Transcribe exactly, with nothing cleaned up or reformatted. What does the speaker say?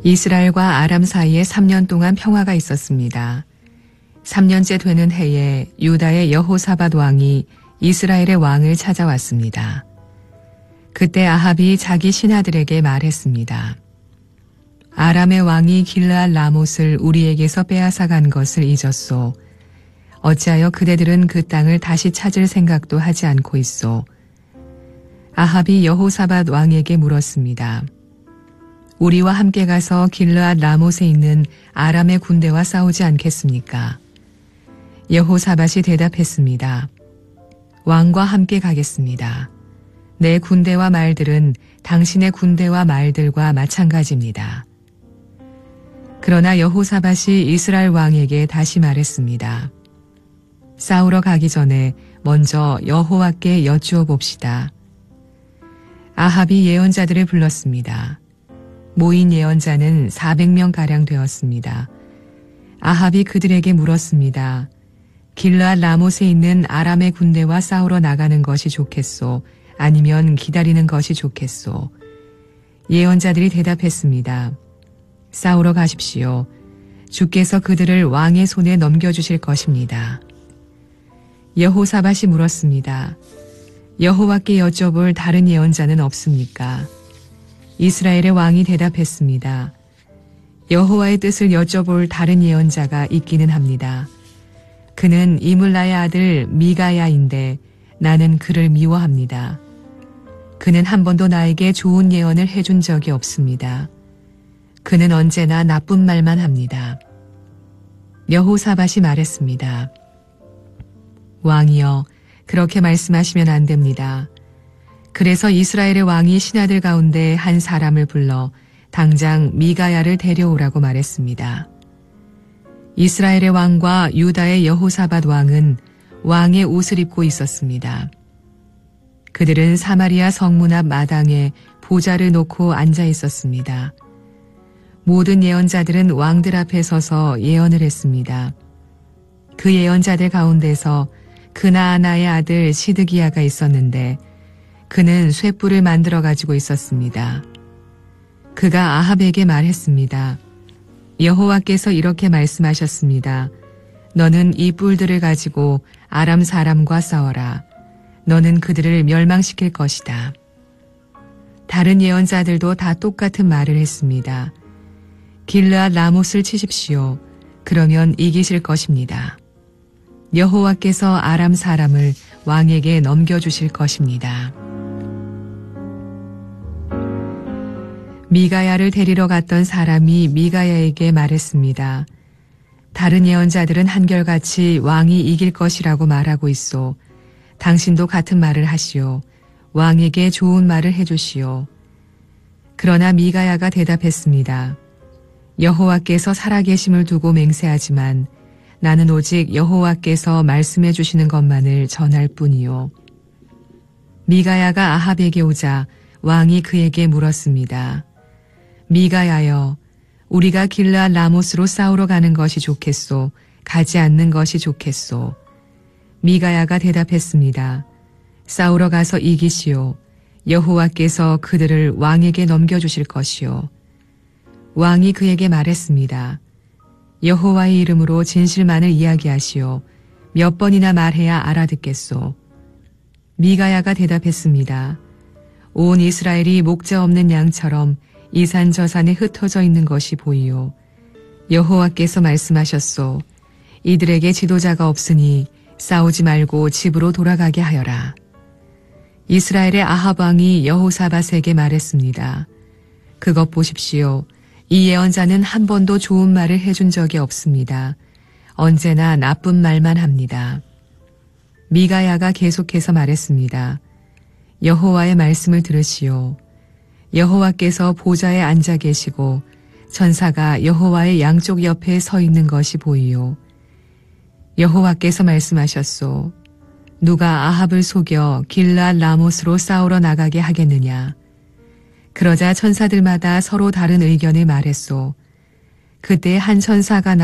이스라엘과 아람 사이에 삼 년 동안 평화가 있었습니다. 삼 년째 되는 해에 유다의 여호사밧 왕이 이스라엘의 왕을 찾아왔습니다. 그때 아합이 자기 신하들에게 말했습니다. 아람의 왕이 길르앗 라못을 우리에게서 빼앗아간 것을 잊었소. 어찌하여 그대들은 그 땅을 다시 찾을 생각도 하지 않고 있소. 아합이 여호사밧 왕에게 물었습니다. 우리와 함께 가서 길르앗 라못에 있는 아람의 군대와 싸우지 않겠습니까? 여호사밧이 대답했습니다. 왕과 함께 가겠습니다. 내 군대와 말들은 당신의 군대와 말들과 마찬가지입니다. 그러나 여호사밧이 이스라엘 왕에게 다시 말했습니다. 싸우러 가기 전에 먼저 여호와께 여쭈어 봅시다. 아합이 예언자들을 불렀습니다. 모인 예언자는 사백 명가량 되었습니다. 아합이 그들에게 물었습니다. 길르앗 라못에 있는 아람의 군대와 싸우러 나가는 것이 좋겠소? 아니면 기다리는 것이 좋겠소? 예언자들이 대답했습니다. 싸우러 가십시오. 주께서 그들을 왕의 손에 넘겨주실 것입니다. 여호사밧이 물었습니다. 여호와께 여쭤볼 다른 예언자는 없습니까? 이스라엘의 왕이 대답했습니다. 여호와의 뜻을 여쭤볼 다른 예언자가 있기는 합니다. 그는 이물라의 아들 미가야인데 나는 그를 미워합니다. 그는 한 번도 나에게 좋은 예언을 해준 적이 없습니다. 그는 언제나 나쁜 말만 합니다. 여호사밧이 말했습니다. 왕이여, 그렇게 말씀하시면 안 됩니다. 그래서 이스라엘의 왕이 신하들 가운데 한 사람을 불러 당장 미가야를 데려오라고 말했습니다. 이스라엘의 왕과 유다의 여호사밧 왕은 왕의 옷을 입고 있었습니다. 그들은 사마리아 성문 앞 마당에 보좌를 놓고 앉아 있었습니다. 모든 예언자들은 왕들 앞에 서서 예언을 했습니다. 그 예언자들 가운데서 그나아나의 아들 시드기야가 있었는데 그는 쇠뿔을 만들어 가지고 있었습니다. 그가 아합에게 말했습니다. 여호와께서 이렇게 말씀하셨습니다. 너는 이 뿔들을 가지고 아람 사람과 싸워라. 너는 그들을 멸망시킬 것이다. 다른 예언자들도 다 똑같은 말을 했습니다. 길르앗 라못을 치십시오. 그러면 이기실 것입니다. 여호와께서 아람 사람을 왕에게 넘겨주실 것입니다. 미가야를 데리러 갔던 사람이 미가야에게 말했습니다. 다른 예언자들은 한결같이 왕이 이길 것이라고 말하고 있소. 당신도 같은 말을 하시오. 왕에게 좋은 말을 해주시오. 그러나 미가야가 대답했습니다. 여호와께서 살아계심을 두고 맹세하지만 나는 오직 여호와께서 말씀해 주시는 것만을 전할 뿐이요. 미가야가 아합에게 오자 왕이 그에게 물었습니다. 미가야여, 우리가 길르앗 라못으로 싸우러 가는 것이 좋겠소? 가지 않는 것이 좋겠소? 미가야가 대답했습니다. 싸우러 가서 이기시오. 여호와께서 그들을 왕에게 넘겨주실 것이요. 왕이 그에게 말했습니다. 여호와의 이름으로 진실만을 이야기하시오. 몇 번이나 말해야 알아듣겠소. 미가야가 대답했습니다. 온 이스라엘이 목자 없는 양처럼 이 산 저 산에 흩어져 있는 것이 보이오. 여호와께서 말씀하셨소. 이들에게 지도자가 없으니 싸우지 말고 집으로 돌아가게 하여라. 이스라엘의 아합 왕이 여호사밧에게 말했습니다. 그것 보십시오. 이 예언자는 한 번도 좋은 말을 해준 적이 없습니다. 언제나 나쁜 말만 합니다. 미가야가 계속해서 말했습니다. 여호와의 말씀을 들으시오. 여호와께서 보좌에 앉아 계시고 천사가 여호와의 양쪽 옆에 서 있는 것이 보이오. 여호와께서 말씀하셨소. 누가 아합을 속여 길르앗 라못으로 싸우러 나가게 하겠느냐. 그러자 천사들마다 서로 다른 의견을 말했소. 그때 한 천사가